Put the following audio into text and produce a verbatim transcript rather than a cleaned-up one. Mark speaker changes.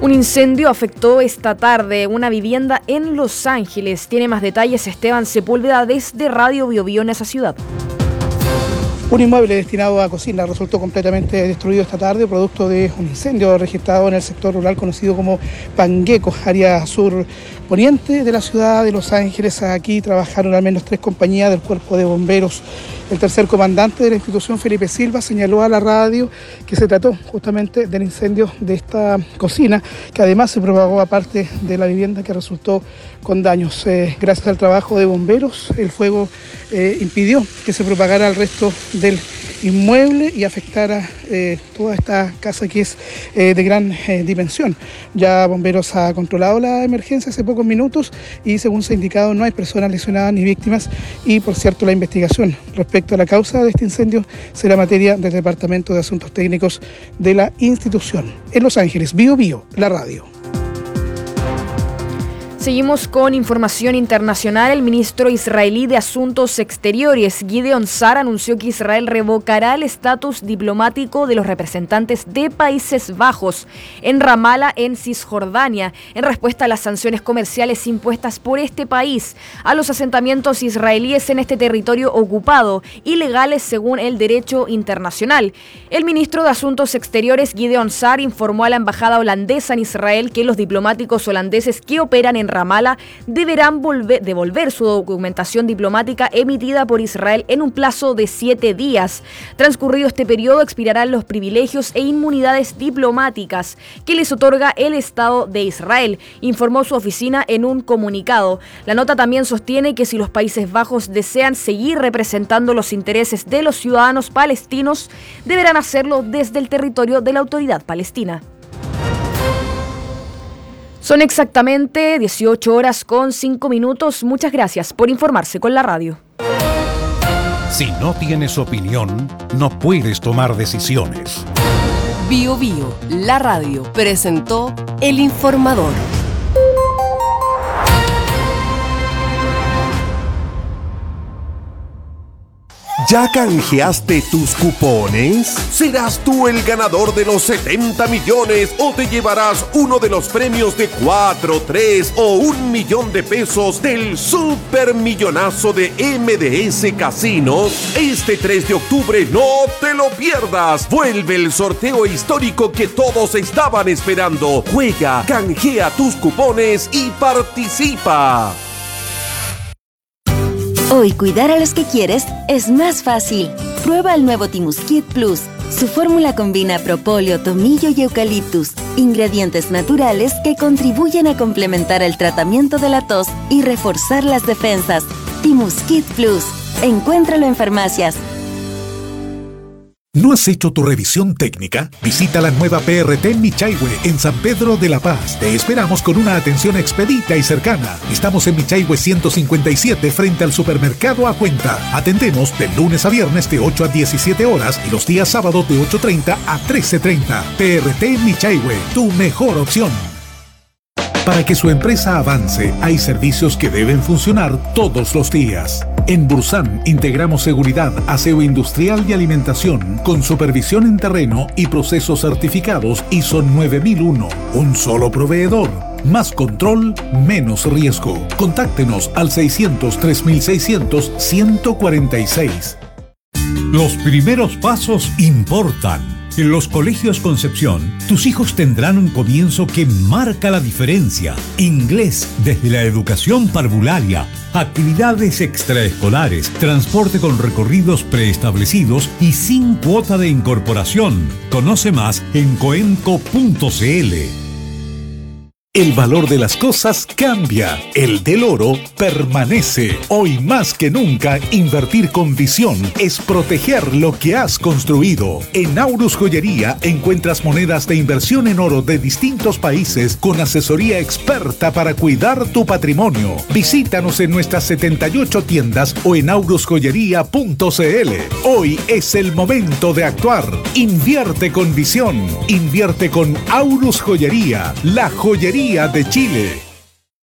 Speaker 1: Un incendio afectó esta tarde una vivienda en Los Ángeles. Tiene más detalles Esteban Sepúlveda desde Radio Biobío en esa ciudad.
Speaker 2: Un inmueble destinado a cocina resultó completamente destruido esta tarde, producto de un incendio registrado en el sector rural conocido como Pangueco, área sur poniente de la ciudad de Los Ángeles. Aquí trabajaron al menos tres compañías del Cuerpo de Bomberos. El tercer comandante de la institución, Felipe Silva, señaló a la radio que se trató justamente del incendio de esta cocina, que además se propagó a parte de la vivienda, que resultó con daños. Eh, gracias al trabajo de bomberos, el fuego eh, impidió que se propagara al resto del inmueble y afectara eh, toda esta casa, que es eh, de gran eh, dimensión. Ya bomberos ha controlado la emergencia hace pocos minutos y, según se ha indicado, no hay personas lesionadas ni víctimas. Y, por cierto, la investigación respecto a la causa de este incendio será materia del Departamento de Asuntos Técnicos de la institución. En Los Ángeles, Bio Bio, la radio.
Speaker 1: Seguimos con información internacional. El ministro israelí de Asuntos Exteriores, Gideon Sa'ar, anunció que Israel revocará el estatus diplomático de los representantes de Países Bajos en Ramala, en Cisjordania, en respuesta a las sanciones comerciales impuestas por este país a los asentamientos israelíes en este territorio ocupado, ilegales según el derecho internacional. El ministro de Asuntos Exteriores, Gideon Sa'ar, informó a la embajada holandesa en Israel que los diplomáticos holandeses que operan en Ramala deberán volver, devolver su documentación diplomática emitida por Israel en un plazo de siete días. Transcurrido este periodo, expirarán los privilegios e inmunidades diplomáticas que les otorga el Estado de Israel, informó su oficina en un comunicado. La nota también sostiene que si los Países Bajos desean seguir representando los intereses de los ciudadanos palestinos, deberán hacerlo desde el territorio de la Autoridad Palestina. Son exactamente dieciocho horas con cinco minutos. Muchas gracias por informarse con la radio.
Speaker 3: Si no tienes opinión, no puedes tomar decisiones.
Speaker 4: Bio Bio, la radio, presentó El Informador.
Speaker 5: ¿Ya canjeaste tus cupones? ¿Serás tú el ganador de los setenta millones o te llevarás uno de los premios de cuatro, tres o un millón de pesos del supermillonazo de M D S Casinos? Este tres de octubre no te lo pierdas. Vuelve el sorteo histórico que todos estaban esperando. Juega, canjea tus cupones y participa.
Speaker 6: Hoy cuidar a los que quieres es más fácil. Prueba el nuevo Timuskit Plus. Su fórmula combina propóleo, tomillo y eucaliptus, ingredientes naturales que contribuyen a complementar el tratamiento de la tos y reforzar las defensas. Timuskit Plus. Encuéntralo en farmacias.
Speaker 3: ¿No has hecho tu revisión técnica? Visita la nueva P R T Michaihue en San Pedro de la Paz. Te esperamos con una atención expedita y cercana. Estamos en Michaihue ciento cincuenta y siete frente al supermercado A Cuenta. Atendemos de lunes a viernes de ocho a diecisiete horas y los días sábados de ocho treinta a trece treinta. P R T Michaihue, tu mejor opción. Para que su empresa avance, hay servicios que deben funcionar todos los días. En Bursan integramos seguridad, aseo industrial y alimentación con supervisión en terreno y procesos certificados I S O nueve mil uno. Un solo proveedor. Más control, menos riesgo. Contáctenos al seiscientos tres mil seiscientos ciento cuarenta y seis.
Speaker 7: Los primeros pasos importan. En los colegios Concepción, tus hijos tendrán un comienzo que marca la diferencia. Inglés desde la educación parvularia, actividades extraescolares, transporte con recorridos preestablecidos y sin cuota de incorporación. Conoce más en coenco punto c l.
Speaker 3: El valor de las cosas cambia. El del oro permanece. Hoy más que nunca, invertir con visión es proteger lo que has construido. En Aurus Joyería encuentras monedas de inversión en oro de distintos países con asesoría experta para cuidar tu patrimonio. Visítanos en nuestras setenta y ocho tiendas o en aurus joyería punto c l. Hoy es el momento de actuar. Invierte con visión. Invierte con Aurus Joyería, la joyería de Chile.